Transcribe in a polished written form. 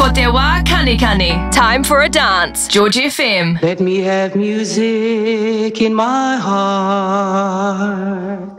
Ko te wā kani kani. Time for a dance. George FM. Let me have music in my heart.